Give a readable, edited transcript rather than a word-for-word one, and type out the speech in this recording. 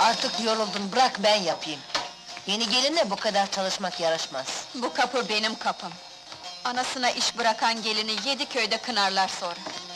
Artık yoruldun, bırak ben yapayım. Yeni gelinle bu kadar çalışmak yaraşmaz. Bu kapı benim kapım. Anasına iş bırakan gelini 7 köyde kınarlar sonra.